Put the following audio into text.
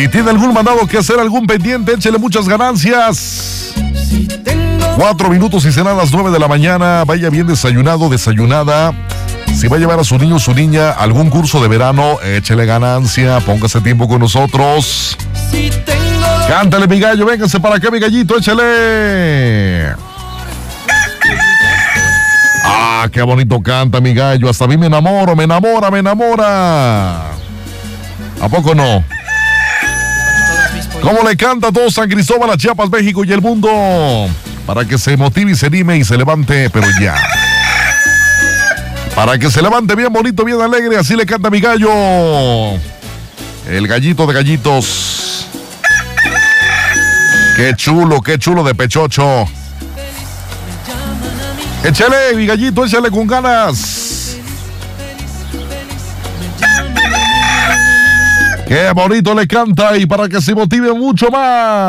Si tiene algún mandado que hacer, algún pendiente, échele muchas ganancias. 4 minutos y serán las 9 de la mañana. Vaya bien desayunado, desayunada. Si va a llevar a su niño o su niña a algún curso de verano, échele ganancia, póngase tiempo con nosotros. Cántale, mi gallo, véngase para acá, mi gallito, échale. Ah, qué bonito canta, mi gallo. Hasta a mí me enamora. ¿A poco no? ¿Cómo le canta a todo San Cristóbal, a Chiapas, México y el mundo? Para que se motive y se anime y se levante, pero ya. Para que se levante bien bonito, bien alegre, así le canta mi gallo. El gallito de gallitos. Qué chulo de pechocho. Échale, mi gallito, échale con ganas. Qué bonito le canta y para que se motive mucho más.